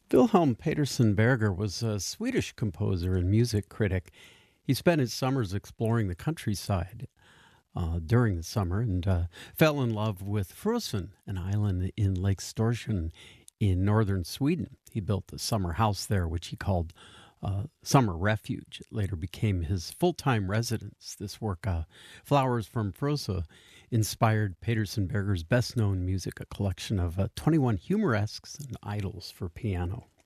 Wilhelm Peterson Berger was a Swedish composer and music critic. He spent his summers exploring the countryside during the summer and fell in love with Frösön, an island in Lake Storsjön in northern Sweden. He built a summer house there, which he called Summer Refuge. It later became his full time residence. This work, Flowers from Frösö, inspired Peterson Berger's best known music, a collection of 21 humoresques and idylls for piano.